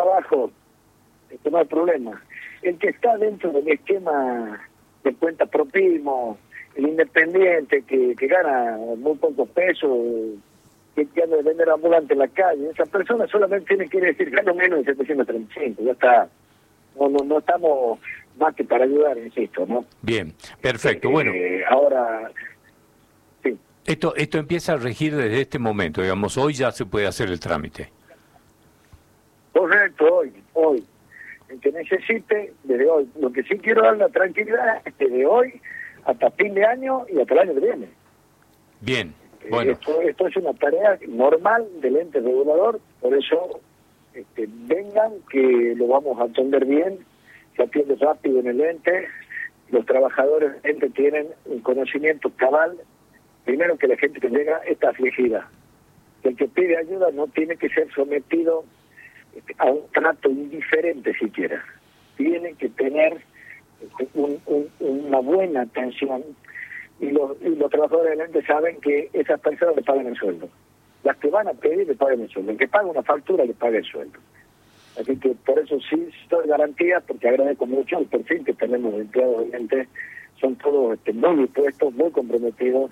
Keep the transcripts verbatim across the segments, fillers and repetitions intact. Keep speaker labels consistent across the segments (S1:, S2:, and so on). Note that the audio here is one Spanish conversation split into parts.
S1: abajo, este, no hay problema. El que está dentro del esquema de cuenta propismo, el independiente que, que gana muy pocos pesos, que, que anda de vender ambulante en la calle, esa persona solamente tiene que decir gano menos de setecientos treinta y cinco, ya está. No, no, no estamos más que para ayudar, insisto, ¿no?
S2: Bien, perfecto,
S1: Eh,
S2: bueno.
S1: Ahora, sí.
S2: Esto, esto empieza a regir desde este momento, digamos, hoy ya se puede hacer el trámite.
S1: Correcto, hoy, hoy. El que necesite, desde hoy. Lo que sí quiero dar la tranquilidad es que de hoy hasta fin de año y hasta el año que viene.
S2: Bien,
S1: Eh,
S2: bueno.
S1: Esto, esto es una tarea normal del ente regulador, por eso este, vengan, que lo vamos a atender bien, se atiende rápido en el ente, los trabajadores del ente tienen un conocimiento cabal, primero que la gente que llega está afligida, que el que pide ayuda no tiene que ser sometido a un trato indiferente siquiera, tienen que tener un, un, una buena atención, y los, y los trabajadores del ente saben que esas personas le pagan el sueldo, las que van a pedir le pagan el sueldo, el que paga una factura le paga el sueldo. Así que por eso sí estoy garantía, porque agradezco mucho el perfil que tenemos de empleados del ente, son todos este, muy dispuestos, muy comprometidos,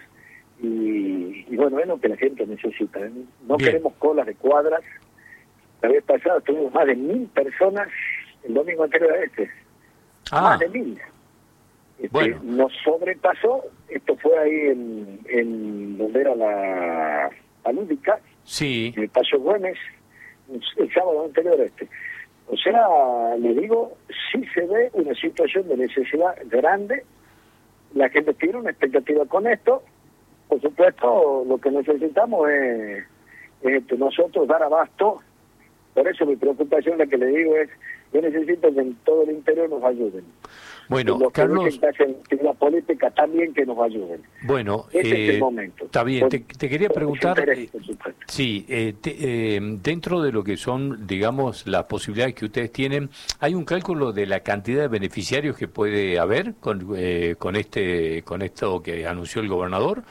S1: y, y bueno, es lo que la gente necesita, ¿eh? No
S2: Bien.
S1: queremos colas de cuadras. La vez pasada tuvimos más de mil personas el domingo anterior a este.
S2: Ah.
S1: Más de mil. Este,
S2: Bueno.
S1: Nos sobrepasó, esto fue ahí en, en donde era la, la lúdica,
S2: Sí,
S1: en el Paso Güemes, el sábado anterior a este. O sea, le digo, sí se ve una situación de necesidad grande, la gente tiene una expectativa con esto, por supuesto lo que necesitamos es, es este, nosotros dar abasto. Por eso mi preocupación, la que le digo, es yo necesito que en todo el interior nos ayuden.
S2: bueno,
S1: Y los
S2: Carlos,
S1: que dicen que hacen actividad política también que nos ayuden.
S2: bueno,
S1: Ese es
S2: eh,
S1: el momento.
S2: está bien,
S1: Con-
S2: te, te quería
S1: con
S2: preguntar,
S1: interés,
S2: eh,
S1: por supuesto.
S2: sí, eh, te- eh, dentro de lo que son, digamos, las posibilidades que ustedes tienen, ¿hay un cálculo de la cantidad de beneficiarios que puede haber con, eh, con este, con esto que anunció el gobernador?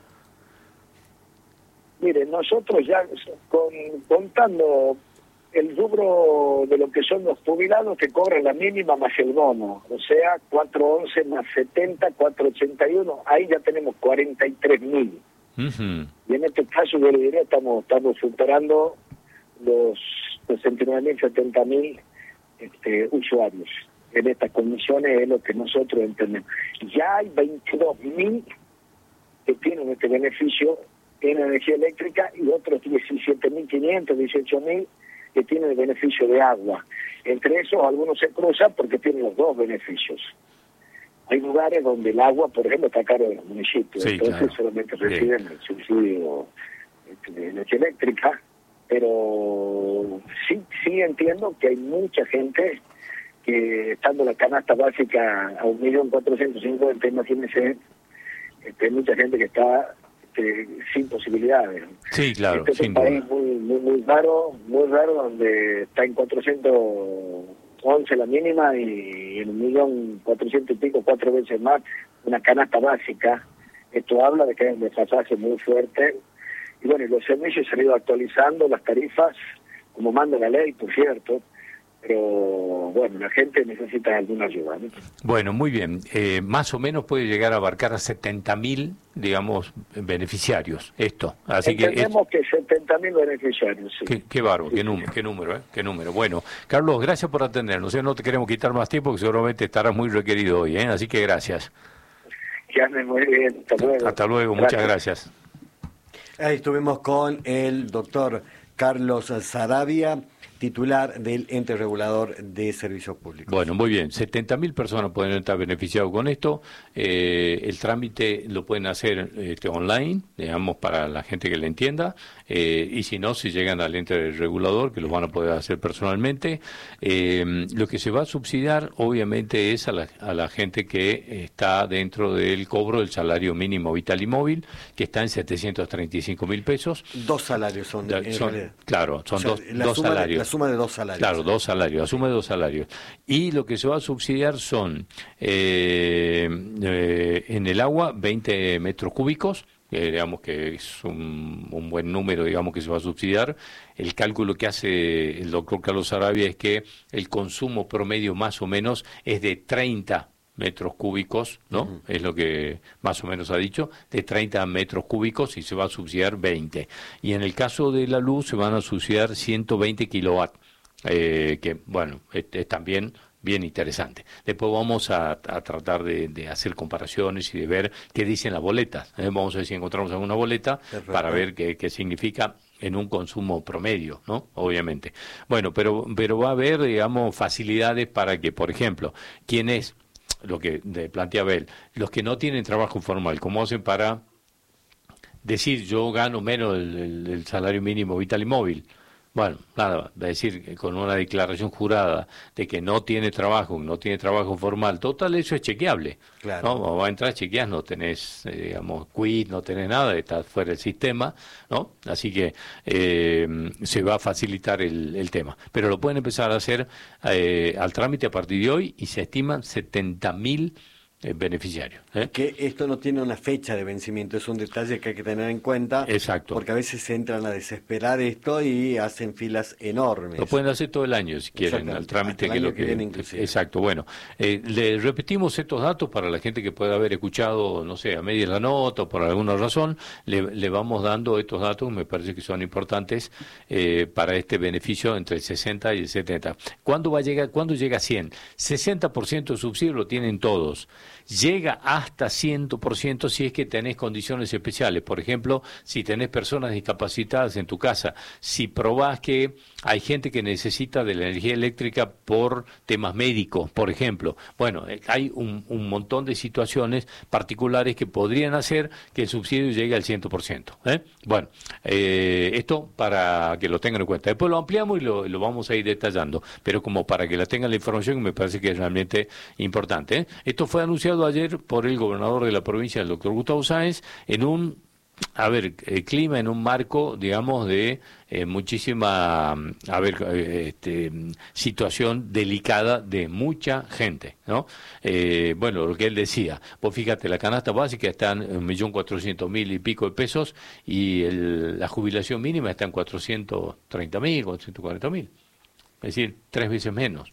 S1: Mire, nosotros ya con, contando el rubro de lo que son los jubilados que cobran la mínima más el bono, o sea, cuatrocientos once más setenta, cuatrocientos ochenta y uno, ahí ya tenemos cuarenta y tres mil.
S2: Ujú.
S1: Y en este caso yo le diría, estamos, estamos superando los sesenta y nueve mil, setenta mil este, usuarios. En estas condiciones es lo que nosotros entendemos. Ya hay veintidós mil que tienen este beneficio en energía eléctrica y otros diecisiete mil quinientos, dieciocho mil que tienen el beneficio de agua. Entre esos algunos se cruzan porque tienen los dos beneficios. Hay lugares donde el agua, por ejemplo, está caro en los municipios,
S2: Sí,
S1: entonces
S2: claro.
S1: solamente
S2: Bien.
S1: reciben el subsidio este, de energía eléctrica, pero sí, sí entiendo que hay mucha gente que estando la canasta básica a un millón cuatrocientos cincuenta, imagínense, este, hay mucha gente que está este, sin posibilidades.
S2: Sí, claro,
S1: Este es
S2: sin
S1: un
S2: duda.
S1: país muy, muy, muy raro, muy raro, donde está en cuatrocientos once la mínima y en un millón cuatrocientos y pico, cuatro veces más, una canasta básica. Esto habla de que hay un desfasaje muy fuerte. Y bueno, y los servicios se han ido actualizando, las tarifas, como manda la ley, por cierto, pero bueno, la gente necesita alguna ayuda, ¿no?
S2: Bueno, muy bien. Eh, más o menos puede llegar a abarcar a setenta mil, digamos, beneficiarios, esto. Así que es,
S1: Entendemos que setenta mil beneficiarios, sí.
S2: qué, qué bárbaro,
S1: Sí,
S2: qué
S1: sí.
S2: número, qué número, ¿eh? Qué número. Bueno, Carlos, gracias por atendernos. ¿eh? No te queremos quitar más tiempo, que seguramente estarás muy requerido hoy, ¿eh? Así que gracias.
S1: Que anden muy bien, hasta luego.
S2: Hasta luego, muchas gracias.
S3: Ahí estuvimos con el doctor Carlos Saravia, titular del Ente Regulador de Servicios Públicos.
S2: Bueno, muy bien. setenta mil personas pueden estar beneficiados con esto. Eh, el trámite lo pueden hacer este, online, digamos, para la gente que le entienda. Eh, y si no, si llegan al ente regulador, que los van a poder hacer personalmente. Eh, lo que se va a subsidiar, obviamente, es a la, a la gente que está dentro del cobro del salario mínimo vital y móvil, que está en setecientos treinta y cinco mil pesos.
S3: Dos salarios son, en
S2: Son-
S3: realidad.
S2: claro, son
S3: O sea,
S2: dos,
S3: la
S2: dos
S3: suma de-
S2: salarios.
S3: la suma de dos salarios.
S2: Claro, dos salarios, asume dos salarios. Y lo que se va a subsidiar son, eh, eh, en el agua, veinte metros cúbicos, eh, digamos que es un, un buen número, digamos, que se va a subsidiar. El cálculo que hace el doctor Carlos Sarabia es que el consumo promedio más o menos es de treinta metros cúbicos, ¿no? Uh-huh. Es lo que más o menos ha dicho, de treinta metros cúbicos y se va a subsidiar veinte. Y en el caso de la luz se van a subsidiar ciento veinte kilowatts, eh, que, bueno, es, es también bien interesante. Después vamos a, a tratar de, de hacer comparaciones y de ver qué dicen las boletas. ¿eh? Vamos a ver si encontramos alguna boleta Perfecto. Para ver qué, qué significa en un consumo promedio, ¿no? Obviamente. Bueno, pero, pero va a haber, digamos, facilidades para que, por ejemplo, quienes lo que planteaba él, los que no tienen trabajo formal, ¿cómo hacen para decir yo gano menos el, el, el salario mínimo vital y móvil? Bueno, nada, es decir, con una declaración jurada de que no tiene trabajo, no tiene trabajo formal, total, eso es chequeable. Claro. ¿no? O va a entrar, chequeas, no tenés, eh, digamos, quit, no tenés nada, estás fuera del sistema, ¿no? Así que eh, se va a facilitar el, el tema. Pero lo pueden empezar a hacer eh, al trámite a partir de hoy y se estiman setenta mil Eh, beneficiario. ¿eh?
S3: Que esto no tiene una fecha de vencimiento, es un detalle que hay que tener en cuenta.
S2: Exacto.
S3: Porque a veces se entran a desesperar esto y hacen filas enormes.
S2: Lo pueden hacer todo el año si quieren, al trámite que lo que, que viene inclusive. Exacto, bueno. Eh, le repetimos estos datos para la gente que pueda haber escuchado, no sé, a media de la nota o por alguna razón, le, le vamos dando estos datos, me parece que son importantes eh, para este beneficio entre el sesenta y el setenta. ¿Cuándo va a llegar? ¿Cuándo llega a cien? sesenta por ciento de subsidio lo tienen todos. Llega hasta cien por ciento si es que tenés condiciones especiales. Por ejemplo, si tenés personas discapacitadas en tu casa, si probás que hay gente que necesita de la energía eléctrica por temas médicos, por ejemplo. Bueno, hay un, un montón de situaciones particulares que podrían hacer que el subsidio llegue al cien por ciento. ¿eh? Bueno, eh, esto para que lo tengan en cuenta. Después lo ampliamos y lo, lo vamos a ir detallando, pero como para que la tengan la información, me parece que es realmente importante. ¿eh? Esto fue anunciado ayer por el gobernador de la provincia, el doctor Gustavo Sáenz, en un, a ver, el clima, en un marco, digamos, de eh, muchísima, a ver, eh, este, situación delicada de mucha gente, ¿no? Eh, bueno, lo que él decía, vos fíjate, la canasta básica está en un millón cuatrocientos mil y pico de pesos y el, la jubilación mínima está en cuatrocientos treinta mil, cuatrocientos cuarenta mil, es decir, tres veces menos.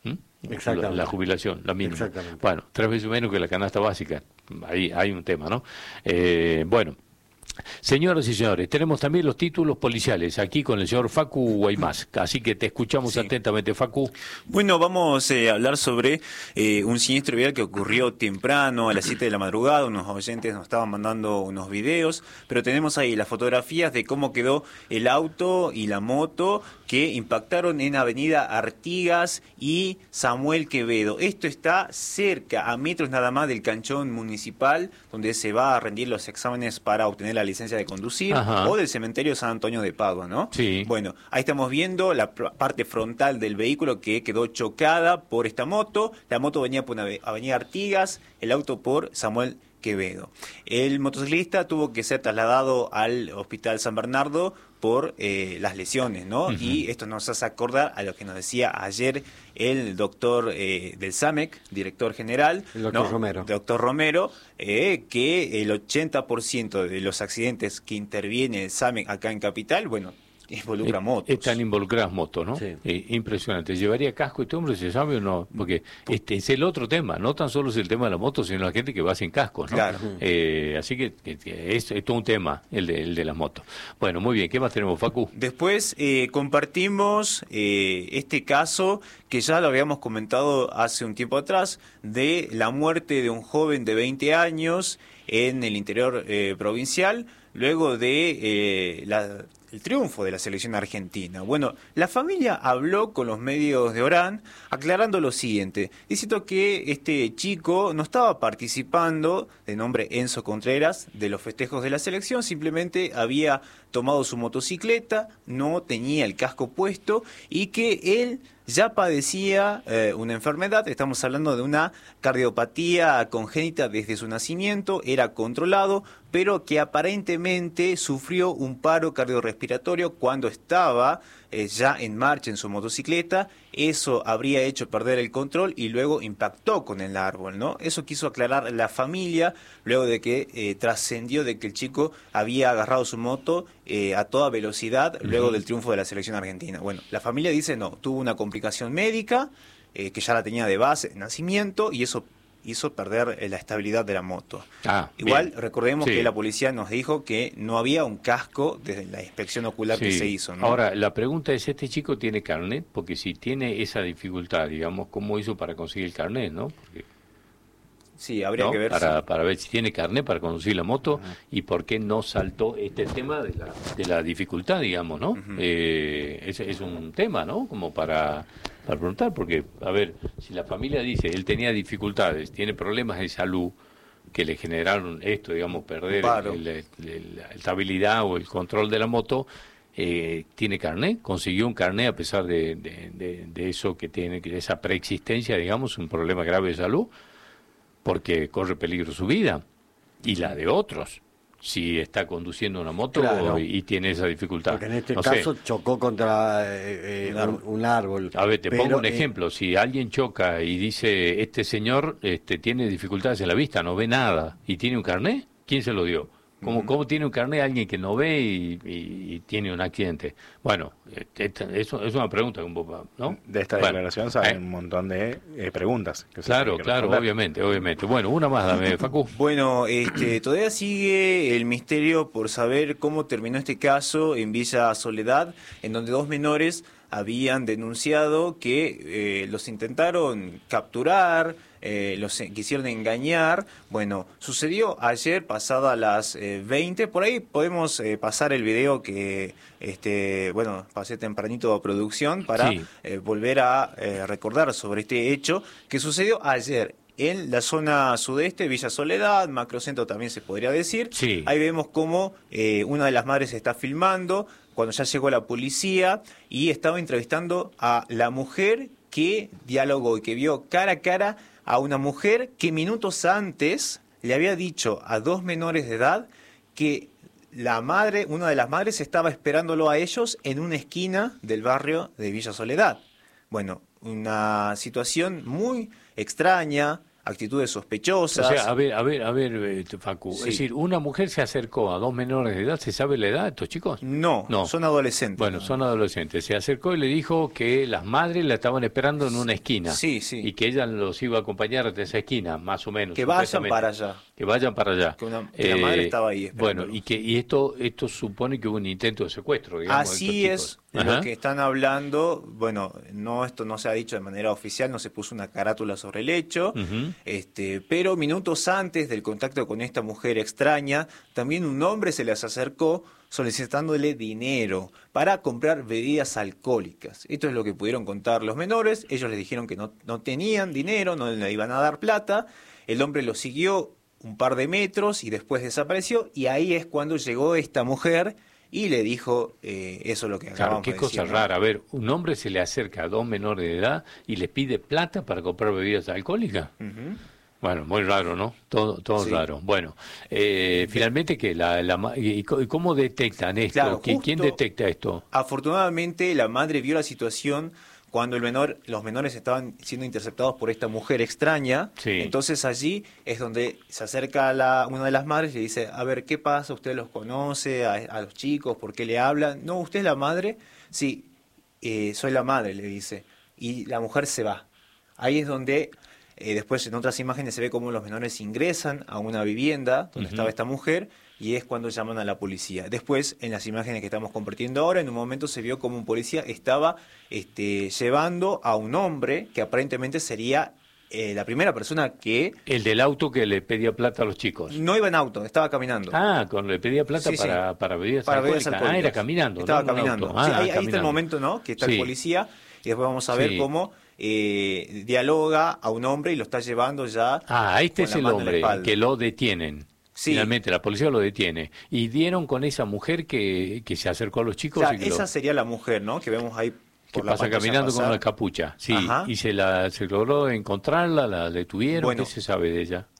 S2: La, la jubilación, la mínima. Bueno, tres veces menos que la canasta básica. Ahí hay un tema, ¿no? Eh, bueno, señoras y señores, tenemos también los títulos policiales aquí con el señor Facu Guaymás. Así que te escuchamos sí. atentamente, Facu.
S4: Bueno, vamos eh, a hablar sobre eh, un siniestro vial que ocurrió temprano, a las siete de la madrugada. Unos oyentes nos estaban mandando unos videos, pero tenemos ahí las fotografías de cómo quedó el auto y la moto que impactaron en Avenida Artigas y Samuel Quevedo. Esto está cerca, a metros nada más del canchón municipal, donde se va a rendir los exámenes para obtener la licencia de conducir, Ajá. o del cementerio San Antonio de Padua, ¿no?
S2: Sí.
S4: Bueno, ahí estamos viendo la parte frontal del vehículo que quedó chocada por esta moto. La moto venía por una Avenida Artigas, el auto por Samuel Quevedo. El motociclista tuvo que ser trasladado al Hospital San Bernardo por eh, las lesiones, ¿no? Uh-huh. Y esto nos hace acordar a lo que nos decía ayer el doctor eh, del SAMEC, director general,
S3: el doctor
S4: ¿no?
S3: Romero,
S4: doctor Romero eh, que el ochenta por ciento de los accidentes que interviene el SAMEC acá en Capital, bueno, involucra motos.
S2: Están involucradas motos, ¿no? Sí. Eh, impresionante. ¿Llevaría casco este hombre, se sabe o no? Porque este es el otro tema, no tan solo es el tema de la moto, sino la gente que va sin casco, ¿no?
S4: Claro.
S2: Eh, así que, que, que es, es todo un tema, el de, el de las motos. Bueno, muy bien, ¿qué más tenemos, Facu?
S4: Después eh, compartimos eh, este caso que ya lo habíamos comentado hace un tiempo atrás, de la muerte de un joven de veinte años en el interior eh, provincial, luego de eh, la... el triunfo de la selección argentina. Bueno, la familia habló con los medios de Orán aclarando lo siguiente, diciendo que este chico no estaba participando, de nombre Enzo Contreras, de los festejos de la selección, simplemente había tomado su motocicleta, no tenía el casco puesto y que él ya padecía eh, una enfermedad, estamos hablando de una cardiopatía congénita desde su nacimiento, era controlado, pero que aparentemente sufrió un paro cardiorrespiratorio cuando estaba eh, ya en marcha en su motocicleta, eso habría hecho perder el control y luego impactó con el árbol, ¿no? Eso quiso aclarar la familia luego de que eh, trascendió de que el chico había agarrado su moto eh, a toda velocidad luego uh-huh. del triunfo de la selección argentina. Bueno, la familia dice no, tuvo una complicación médica eh, que ya la tenía de base, de nacimiento, y eso hizo perder eh, la estabilidad de la moto. Ah, Igual, bien. recordemos sí. que la policía nos dijo que no había un casco desde la inspección ocular sí. que se hizo, ¿no?
S2: Ahora, la pregunta es, ¿este chico tiene carnet? Porque si tiene esa dificultad, digamos, ¿cómo hizo para conseguir el carnet, no? Porque,
S4: sí, habría
S2: ¿no?
S4: que ver.
S2: Para,
S4: si...
S2: para ver si tiene carnet para conducir la moto uh-huh. y por qué no saltó este tema de la, de la dificultad, digamos, ¿no? Uh-huh. Eh, es, es un tema, ¿no? Como para... para preguntar, porque, a ver, si la familia dice, él tenía dificultades, tiene problemas de salud que le generaron esto, digamos, perder el, el, el, la estabilidad o el control de la moto, eh, tiene carné, consiguió un carné a pesar de, de, de, de eso que tiene, de esa preexistencia, digamos, un problema grave de salud, porque corre peligro su vida y la de otros. Si está conduciendo una moto claro. y, y tiene esa dificultad.
S3: Porque en este
S2: no
S3: caso
S2: sé.
S3: chocó contra eh, un, árbol. un árbol.
S2: A ver, te
S3: pero,
S2: pongo un
S3: eh,
S2: ejemplo. Si alguien choca y dice, este señor este, tiene dificultades en la vista, no ve nada, y tiene un carné, ¿quién se lo dio? ¿Cómo, uh-huh. ¿Cómo tiene un carné alguien que no ve y, y, y tiene un accidente? Bueno, eso es una pregunta, ¿no?
S5: De esta
S2: bueno,
S5: declaración salen
S2: eh,
S5: un montón de eh, preguntas. Que
S2: claro,
S5: que
S2: claro,
S5: responder.
S2: obviamente, obviamente. Bueno, una más, dame, Facu.
S4: Bueno, este, todavía sigue el misterio por saber cómo terminó este caso en Villa Soledad, en donde dos menores habían denunciado que eh, los intentaron capturar, eh, los quisieron engañar. Bueno, sucedió ayer pasada las eh, veinte, por ahí podemos eh, pasar el video que, este, bueno, pasé tempranito a producción para sí. eh, volver a eh, recordar sobre este hecho que sucedió ayer en la zona sudeste, Villa Soledad, macrocentro también se podría decir.
S2: Sí.
S4: Ahí vemos cómo eh, una de las madres está filmando cuando ya llegó la policía y estaba entrevistando a la mujer que dialogó y que vio cara a cara a una mujer que minutos antes le había dicho a dos menores de edad que la madre, una de las madres estaba esperándolo a ellos en una esquina del barrio de Villa Soledad. Bueno, una situación muy extraña, actitudes sospechosas.
S2: O sea, a ver, a ver, a ver, Facu, sí. es decir, una mujer se acercó a dos menores de edad, ¿se sabe la edad de estos chicos?
S4: No, no. son adolescentes.
S2: Bueno,
S4: no.
S2: son adolescentes. Se acercó y le dijo que las madres la estaban esperando en una esquina.
S4: Sí, sí.
S2: Y que ella los iba a acompañar hasta esa esquina, más o menos.
S4: Que vayan para allá.
S2: Que vayan para allá.
S4: Que, una, que eh, la madre estaba ahí esperando.
S2: Bueno, y que y esto esto supone que hubo un intento de secuestro, digamos.
S4: Así
S2: de
S4: es. Lo que están hablando, bueno, no esto no se ha dicho de manera oficial, no se puso una carátula sobre el hecho, uh-huh. este, pero minutos antes del contacto con esta mujer extraña, también un hombre se les acercó solicitándole dinero para comprar bebidas alcohólicas. Esto es lo que pudieron contar los menores. Ellos les dijeron que no, no tenían dinero, no le iban a dar plata. El hombre lo siguió un par de metros y después desapareció, y ahí es cuando llegó esta mujer y le dijo eh, eso es lo que acabamos
S2: claro, qué
S4: de decir.
S2: Cosa ¿no? rara. A ver, un hombre se le acerca a dos menores de edad y les pide plata para comprar bebidas alcohólicas. Uh-huh. Bueno, muy raro, ¿no? Todo todo sí. raro. Bueno, eh, finalmente, ¿qué? La, la, ¿Y cómo detectan esto?
S4: Claro,
S2: ¿Quién detecta esto?
S4: Afortunadamente, la madre vio la situación cuando el menor, los menores estaban siendo interceptados por esta mujer extraña. Sí. Entonces allí es donde se acerca a la, una de las madres y le dice, a ver, ¿qué pasa? ¿Usted los conoce? ¿A, a los chicos? ¿Por qué le hablan? No, ¿usted es la madre? Sí, eh, soy la madre, le dice. Y la mujer se va. Ahí es donde, eh, después en otras imágenes se ve cómo los menores ingresan a una vivienda donde uh-huh. estaba esta mujer, y es cuando llaman a la policía. Después, en las imágenes que estamos compartiendo ahora, en un momento se vio como un policía estaba este, llevando a un hombre que aparentemente sería eh, la primera persona que...
S2: El del auto que le pedía plata a los chicos.
S4: No iba en auto, estaba caminando.
S2: Ah, cuando le pedía plata
S4: sí,
S2: para,
S4: sí.
S2: para bebidas
S4: para
S2: alcohólicas.
S4: alcohólicas.
S2: Ah, era caminando.
S4: Estaba
S2: ¿no?
S4: caminando.
S2: Ah,
S4: sí, ahí,
S2: caminando.
S4: ahí está el momento, ¿no? Que está
S2: sí.
S4: el policía y después vamos a ver sí. cómo eh, dialoga a un hombre y lo está llevando ya.
S2: Ah, este es el hombre que lo detienen. Sí. Finalmente la policía lo detiene. Y dieron con esa mujer que, que se acercó a los chicos.
S4: O sea,
S2: y
S4: esa
S2: lo...
S4: sería la mujer, ¿no? Que vemos ahí.
S2: Que pasa caminando con una capucha. Sí. Ajá. Y se la se logró encontrarla, la detuvieron. Bueno, ¿qué se sabe de ella?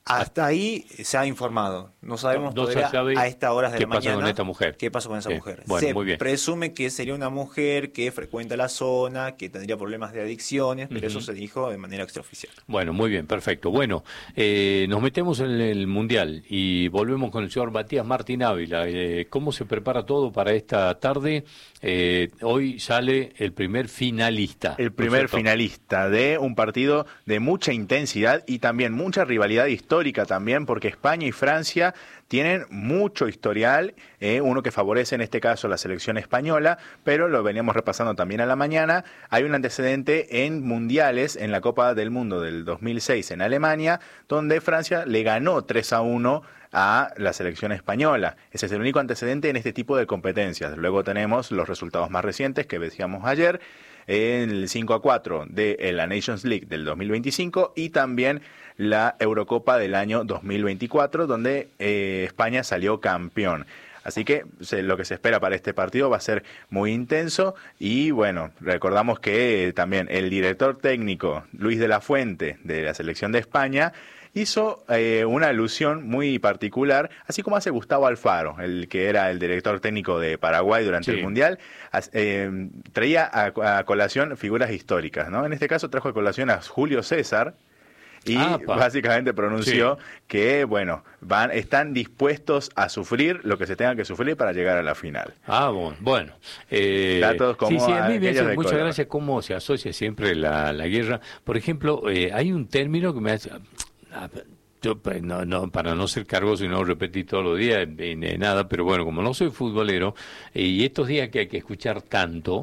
S4: Hasta ahí se ha informado. No sabemos
S2: no, no
S4: todavía
S2: sabe
S4: a estas horas de la mañana
S2: qué pasa con esta mujer.
S4: ¿Qué pasó con esa
S2: sí.
S4: mujer?
S2: Bueno,
S4: se
S2: muy bien.
S4: presume que sería una mujer que frecuenta la zona, que tendría problemas de adicciones, pero uh-huh. eso se dijo de manera extraoficial.
S2: Bueno, muy bien, perfecto. Bueno, eh, nos metemos en el Mundial y volvemos con el señor Matías Martín Ávila. Eh, ¿Cómo se prepara todo para esta tarde? Eh, hoy sale el primer finalista.
S5: El primer
S2: ¿no
S5: finalista de un partido de mucha intensidad y también mucha rivalidad histórica también, porque España y Francia tienen mucho historial, eh, uno que favorece en este caso la selección española, pero lo veníamos repasando también a la mañana. Hay un antecedente en mundiales, en la Copa del Mundo del dos mil seis en Alemania, donde Francia le ganó tres a uno a la selección española. Ese es el único antecedente en este tipo de competencias. Luego tenemos los resultados más recientes que decíamos ayer, el cinco a cuatro de la Nations League del dos mil veinticinco y también la Eurocopa del año dos mil veinticuatro, donde eh, España salió campeón. Así que se, lo que se espera para este partido va a ser muy intenso y bueno, recordamos que eh, también el director técnico Luis de la Fuente de la selección de España hizo eh, una alusión muy particular, así como hace Gustavo Alfaro, el que era el director técnico de Paraguay durante sí. el Mundial, eh, traía a, a colación figuras históricas, ¿no? En este caso trajo a colación a Julio César, y ah, básicamente pronunció sí. que, bueno, van están dispuestos a sufrir lo que se tenga que sufrir para llegar a la final.
S2: Ah, bueno. bueno eh,
S5: Datos como
S2: sí, sí, a mí me hace muchas
S5: color.
S2: gracias cómo se asocia siempre la, la guerra. Por ejemplo, eh, hay un término que me hace... Yo, no, no, para no ser cargoso y no repetir todos los días eh, nada, pero bueno, como no soy futbolero, eh, y estos días que hay que escuchar tanto...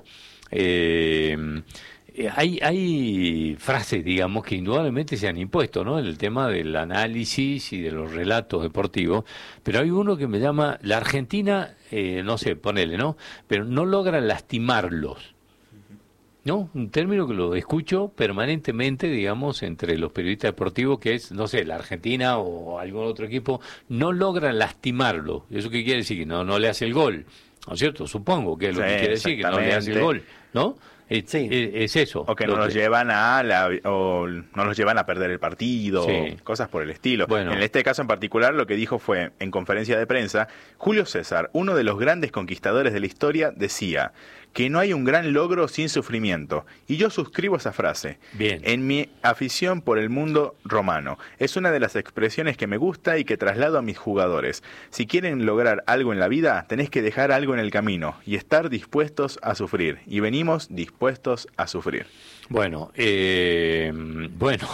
S2: Eh, Hay, hay frases, digamos, que indudablemente se han impuesto, ¿no? En el tema del análisis y de los relatos deportivos, pero hay uno que me llama, la Argentina, eh, no sé, ponele, ¿no? Pero no logra lastimarlos, ¿no? Un término que lo escucho permanentemente, digamos, entre los periodistas deportivos, que es, no sé, la Argentina o algún otro equipo, no logra lastimarlo. ¿Eso qué quiere decir? Que no, no le hace el gol, ¿no es cierto? Supongo que es lo
S5: sí,
S2: que quiere decir, que no le hace el gol, ¿no? Es,
S3: sí.
S2: es, es eso.
S5: O que no los que... llevan a la, o no los llevan a perder el partido, sí. cosas por el estilo.
S2: Bueno.
S5: En este caso en particular lo que dijo fue, en conferencia de prensa, Julio César, uno de los grandes conquistadores de la historia, decía que no hay un gran logro sin sufrimiento. Y yo suscribo esa frase.
S2: Bien.
S5: En mi afición por el mundo romano. Es una de las expresiones que me gusta y que traslado a mis jugadores. Si quieren lograr algo en la vida, tenés que dejar algo en el camino y estar dispuestos a sufrir. Y venimos dispuestos a sufrir.
S2: Bueno, eh, bueno,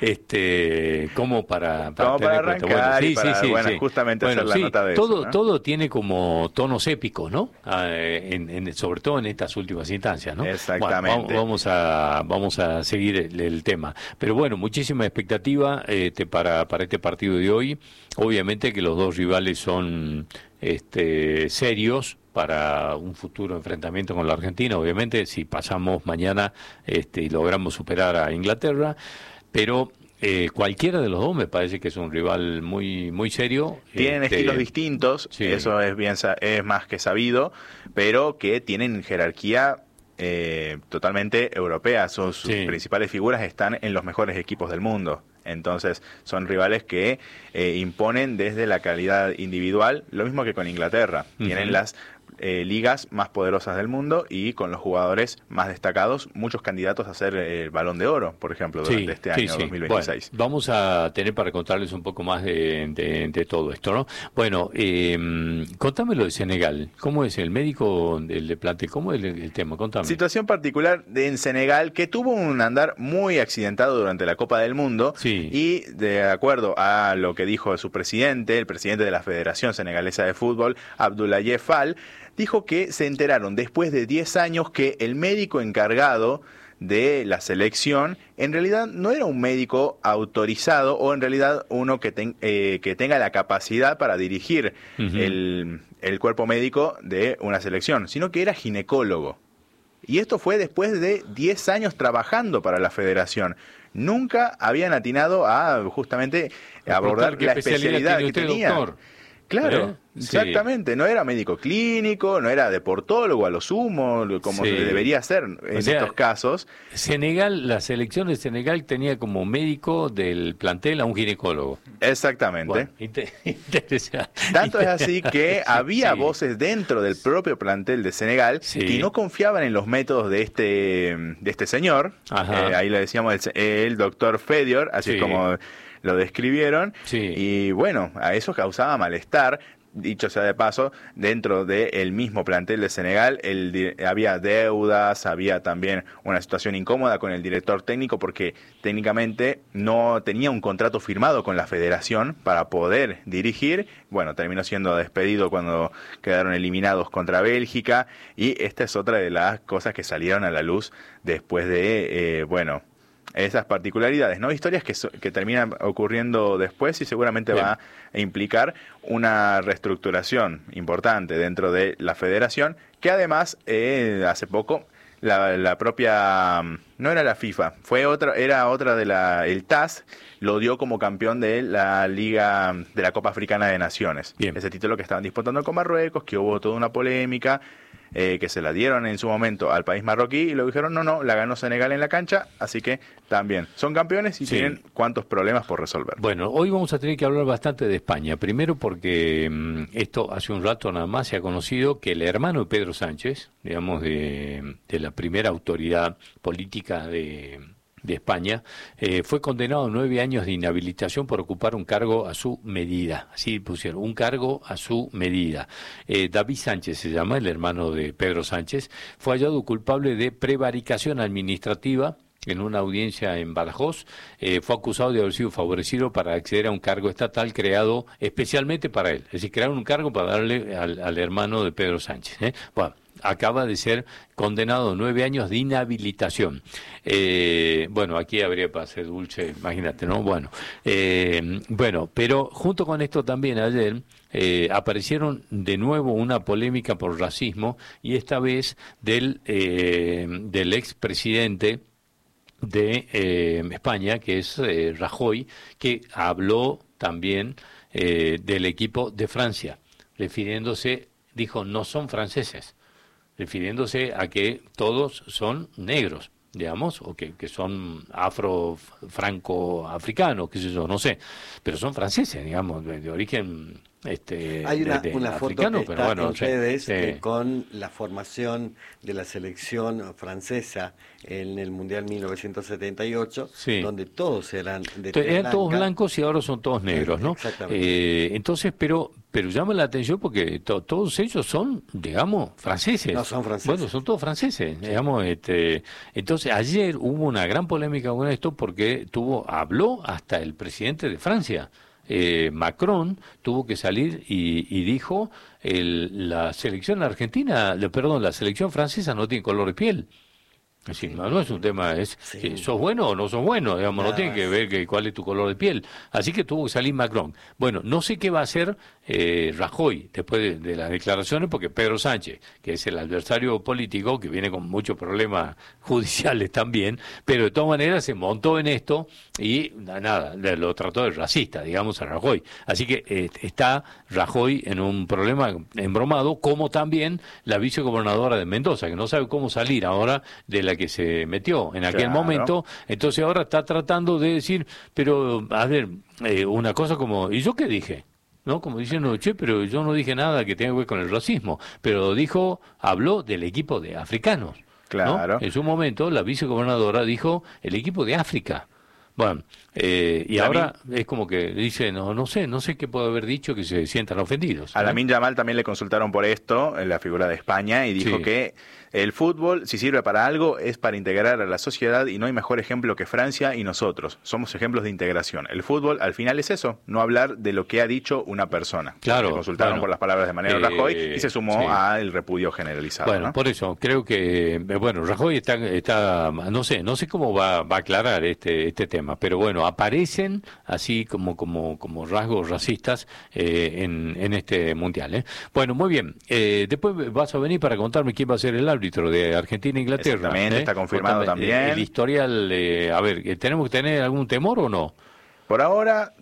S2: este, como para, para,
S5: como para arrancar bueno, sí,
S2: y para,
S5: sí, sí, bueno,
S2: sí.
S5: justamente
S2: bueno,
S5: hacer la
S2: sí,
S5: nota de
S2: todo,
S5: eso, ¿no?
S2: Todo tiene como tonos épicos, ¿no? Eh, en, en, sobre todo en estas últimas instancias, ¿no?
S5: Exactamente.
S2: Bueno, vamos a vamos a seguir el, el tema, pero bueno, muchísima expectativa este, para para este partido de hoy. Obviamente que los dos rivales son este, serios para un futuro enfrentamiento con la Argentina, obviamente, si pasamos mañana este, y logramos superar a Inglaterra, pero eh, cualquiera de los dos me parece que es un rival muy muy serio.
S5: Tienen este, estilos distintos, sí. eso es bien es más que sabido, pero que tienen jerarquía eh, totalmente europea. Sus, sus sí. principales figuras están en los mejores equipos del mundo. Entonces son rivales que eh, imponen desde la calidad individual, lo mismo que con Inglaterra. Uh-huh. Tienen las eh, ligas más poderosas del mundo y con los jugadores más destacados, muchos candidatos a ser el Balón de Oro, por ejemplo, durante sí, este
S2: sí,
S5: año
S2: sí.
S5: dos mil veintiséis.
S2: Bueno, vamos a tener para contarles un poco más de, de, de todo esto, ¿no? Bueno, eh, contame lo de Senegal. ¿Cómo es el médico del de plantel? ¿Cómo es el, el tema? Contame.
S5: Situación particular de, en Senegal, que tuvo un andar muy accidentado durante la Copa del Mundo.
S2: Sí.
S5: Y de acuerdo a lo que dijo su presidente, el presidente de la Federación Senegalesa de Fútbol, Abdoulaye Fall, dijo que se enteraron después de diez años que el médico encargado de la selección en realidad no era un médico autorizado o en realidad uno que, ten, eh, que tenga la capacidad para dirigir uh-huh. el, el cuerpo médico de una selección, sino que era ginecólogo. Y esto fue después de diez años trabajando para la Federación. Nunca habían atinado a justamente abordar la especialidad que tenía. Doctor? Claro. ¿Eh? Exactamente, sí. No era médico clínico, no era deportólogo a lo sumo, como sí. debería ser en o sea, estos casos.
S2: Senegal, la selección de Senegal tenía como médico del plantel a un ginecólogo.
S5: Exactamente.
S2: Bueno, inter interesante.
S5: Tanto es así que había sí. voces dentro del propio plantel de Senegal sí. que no confiaban en los métodos de este, de este señor. Eh, ahí le decíamos el, el doctor Fedior, así sí. es como lo describieron. Sí. Y bueno, a eso causaba malestar. Dicho sea de paso, dentro del mismo plantel de Senegal el, había deudas, había también una situación incómoda con el director técnico porque técnicamente no tenía un contrato firmado con la federación para poder dirigir. Bueno, terminó siendo despedido cuando quedaron eliminados contra Bélgica y esta es otra de las cosas que salieron a la luz después de, eh, bueno... esas particularidades, ¿no? Historias que, que terminan ocurriendo después y seguramente Bien. va a implicar una reestructuración importante dentro de la federación, que además eh, hace poco la, la propia, no era la FIFA, fue otra, era otra de la, el T A S lo dio como campeón de la Liga de la Copa Africana de Naciones. Bien. Ese título que estaban disputando con Marruecos, que hubo toda una polémica. Eh, que se la dieron en su momento al país marroquí y luego dijeron no, no, la ganó Senegal en la cancha, así que también son campeones y sí. tienen cuantos problemas por resolver.
S2: Bueno, hoy vamos a tener que hablar bastante de España, primero porque mmm, esto hace un rato nada más se ha conocido que el hermano de Pedro Sánchez, digamos de, de la primera autoridad política de... de España, eh, fue condenado a nueve años de inhabilitación por ocupar un cargo a su medida. Así pusieron, un cargo a su medida. Eh, David Sánchez se llama, el hermano de Pedro Sánchez, fue hallado culpable de prevaricación administrativa en una audiencia en Badajoz. Eh, fue acusado de haber sido favorecido para acceder a un cargo estatal creado especialmente para él. Es decir, crearon un cargo para darle al, al hermano de Pedro Sánchez. ¿eh? Bueno, acaba de ser condenado a nueve años de inhabilitación. Eh, bueno, aquí habría para ser dulce, imagínate, ¿no? Bueno, eh, bueno, pero junto con esto también ayer eh, aparecieron de nuevo una polémica por racismo y esta vez del, eh, del expresidente de eh, España, que es eh, Rajoy, que habló también eh, del equipo de Francia, refiriéndose, dijo, no son franceses, refiriéndose a que todos son negros, digamos, o que, que son afro, franco, africanos, qué sé yo, no sé, pero son franceses, digamos, de, de origen este
S3: hay una,
S2: de, de
S3: una
S2: africano,
S3: foto que
S2: pero
S3: está
S2: bueno,
S3: en redes
S2: sí,
S3: eh,
S2: sí.
S3: con la formación de la selección francesa en el Mundial mil novecientos setenta y ocho, sí. donde todos eran de
S2: entonces, eran blanca. Todos blancos y ahora son todos negros, ¿no?
S3: Exactamente.
S2: Eh, entonces, pero pero llama la atención porque to, todos ellos son, digamos, franceses.
S3: No son franceses.
S2: Bueno, son todos franceses, sí. digamos. Este, entonces, ayer hubo una gran polémica con esto porque tuvo habló hasta el presidente de Francia. Eh, Macron tuvo que salir y, y dijo el, la selección argentina, le, perdón, la selección francesa no tiene color de piel. Es decir, no, no es un tema, es sí. que sos bueno o no sos bueno, digamos, no tiene que ver que, cuál es tu color de piel. Así que tuvo que salir Macron. Bueno, no sé qué va a hacer eh, Rajoy después de, de las declaraciones, porque Pedro Sánchez, que es el adversario político, que viene con muchos problemas judiciales también, pero de todas maneras se montó en esto y nada, lo trató de racista, digamos, a Rajoy. Así que eh, está Rajoy en un problema embromado, como también la vicegobernadora de Mendoza, que no sabe cómo salir ahora de la que se metió en aquel claro. momento, entonces ahora está tratando de decir, pero a ver, eh, una cosa como, ¿y yo qué dije? ¿No? Como diciendo, che, pero yo no dije nada que tenga que ver con el racismo, pero dijo, habló del equipo de africanos.
S5: Claro.
S2: ¿no? En su momento, la vicegobernadora dijo el equipo de África. Bueno, eh, y Lamin, ahora es como que dice, no no sé, no sé qué puede haber dicho que se sientan ofendidos.
S5: A Lamine Yamal también le consultaron por esto, en la figura de España, y dijo sí. que el fútbol, si sirve para algo, es para integrar a la sociedad y no hay mejor ejemplo que Francia y nosotros. Somos ejemplos de integración. El fútbol, al final, es eso, no hablar de lo que ha dicho una persona.
S2: Claro.
S5: Le consultaron
S2: bueno,
S5: por las palabras de Mariano
S2: eh,
S5: Rajoy y se sumó
S2: sí.
S5: al repudio generalizado.
S2: Bueno,
S5: ¿no?
S2: por eso, creo que, bueno, Rajoy está, está no sé, no sé cómo va, va a aclarar este, este tema, pero bueno, aparecen así como, como, como rasgos racistas eh, en, en este mundial. ¿eh? Bueno, muy bien. Eh, después vas a venir para contarme quién va a ser el árbitro de Argentina e Inglaterra.
S5: Exactamente,
S2: ¿eh?
S5: está confirmado
S2: Contame,
S5: también.
S2: El historial, eh, a ver, ¿tenemos que tener algún temor o no?
S5: Por ahora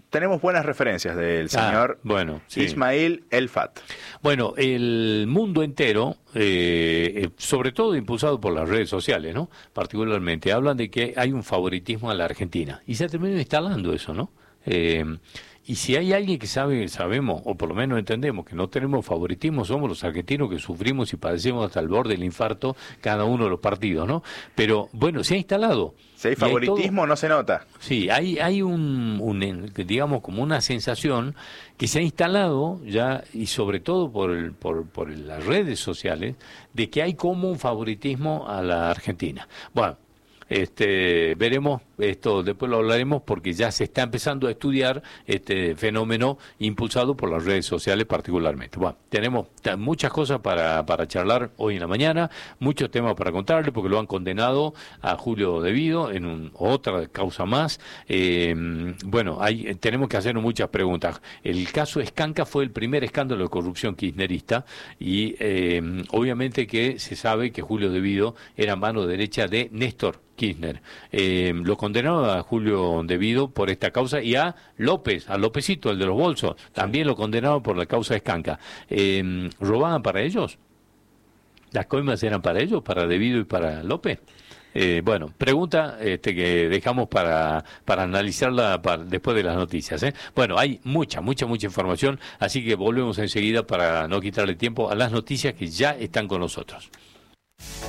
S5: tenemos buenas referencias del señor
S2: ah, bueno, sí.
S5: Ismail El-Fat.
S2: Bueno, el mundo entero, eh, sobre todo impulsado por las redes sociales, ¿no? Particularmente, hablan de que hay un favoritismo a la Argentina. Y se ha terminado instalando eso, ¿no? Eh, y si hay alguien que sabe, sabemos, o por lo menos entendemos, que no tenemos favoritismo, somos los argentinos que sufrimos y padecemos hasta el borde del infarto cada uno de los partidos, ¿no? Pero, bueno, se ha instalado.
S5: Si hay favoritismo, hay todo, no se nota.
S2: Sí, hay, hay un, un, digamos, como una sensación que se ha instalado ya, y sobre todo por, el, por, por las redes sociales, de que hay como un favoritismo a la Argentina. Bueno, este, veremos, esto después lo hablaremos porque ya se está empezando a estudiar este fenómeno impulsado por las redes sociales particularmente. Bueno, tenemos muchas cosas para, para charlar hoy en la mañana, muchos temas para contarle porque lo han condenado a Julio Devido en un, otra causa más. Eh, bueno, hay, tenemos que hacernos muchas preguntas. El caso Escanca fue el primer escándalo de corrupción kirchnerista y eh, obviamente que se sabe que Julio Devido era mano derecha de Néstor Kirchner. Eh, lo condenaron a Julio Devido por esta causa y a López, a Lópezito, el de los bolsos, también lo condenaron por la causa Escanca. Eh, ¿Robaban para ellos? ¿Las coimas eran para ellos, para Devido y para López? Eh, bueno, pregunta este, que dejamos para, para analizarla para, después de las noticias, ¿eh? Bueno, hay mucha, mucha, mucha información, así que volvemos enseguida para no quitarle tiempo a las noticias que ya están con nosotros.